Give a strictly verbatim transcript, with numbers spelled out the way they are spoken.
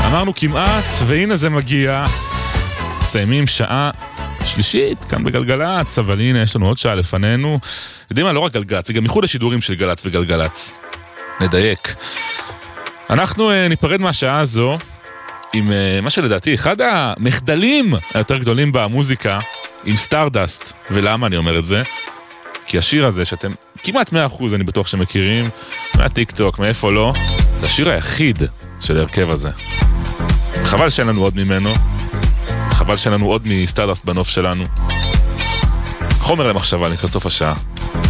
אמרנו כמעט, והנה זה מגיע. סיימים שעה שלישית, כאן בגלגלץ, אבל הנה יש לנו עוד שעה לפנינו. יודעים מה, לא רק גלגלץ, זה גם ייחוד השידורים של גלץ וגלגלץ. נדייק. אנחנו uh, ניפרד מהשעה הזו עם uh, מה שלדעתי אחד המחדלים היותר גדולים במוזיקה, עם סטארדסט. ולמה אני אומר את זה? כי השיר הזה שאתם כמעט מאה אחוז אני בטוח שמכירים, מהטיק טוק, מאיפה לא, זה השיר היחיד של הרכב הזה. חבל שאין לנו עוד ממנו, חבל שאין לנו עוד מסטארדסט בנוף שלנו. חומר למחשבה לקראת סוף השעה.